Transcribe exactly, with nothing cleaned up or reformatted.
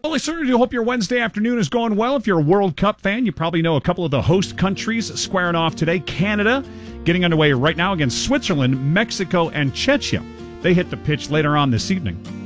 Well, I certainly do hope your Wednesday afternoon is going well. If you're a World Cup fan, you probably know a couple of the host countries squaring off today. Canada getting underway right now against Switzerland, Mexico, and Czechia. They hit the pitch later on this evening.